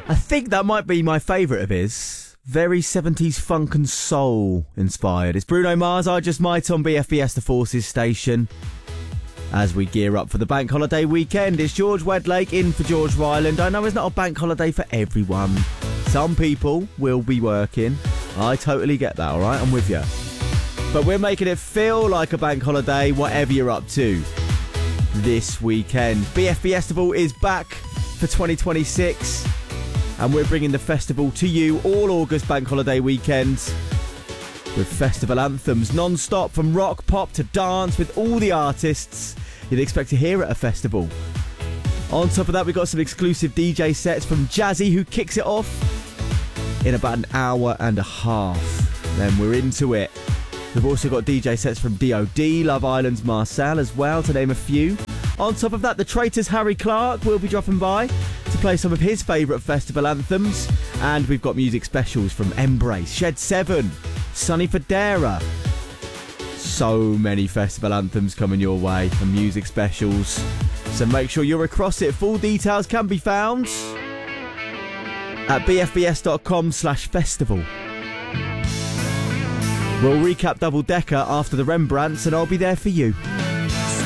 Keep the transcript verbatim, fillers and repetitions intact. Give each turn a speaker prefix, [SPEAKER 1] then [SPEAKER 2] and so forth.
[SPEAKER 1] I think that might be my favourite of his. Very seventies funk and soul inspired. It's Bruno Mars, I Just Might on B F B S The Forces station. As we gear up for the bank holiday weekend, it's George Wedlake in for George Ryland. I know it's not a bank holiday for everyone. Some people will be working. I totally get that, alright? I'm with you. But we're making it feel like a bank holiday, whatever you're up to this weekend. B F B Festival is back for twenty twenty-six. And we're bringing the festival to you all August bank holiday weekends with festival anthems non-stop from rock, pop to dance with all the artists you'd expect to hear at a festival. On top of that, we've got some exclusive D J sets from Jazzy, who kicks it off in about an hour and a half. Then we're into it. We've also got D J sets from D O D, Love Island's Marcel as well, to name a few. On top of that, the Traitors' Harry Clark will be dropping by to play some of his favourite festival anthems. And we've got music specials from Embrace, Shed seven, Sonny Fodera. So many festival anthems coming your way and music specials. So make sure you're across it. Full details can be found at bfbs.com slash festival. We'll recap Double Decker after the Rembrandts and I'll be there for you.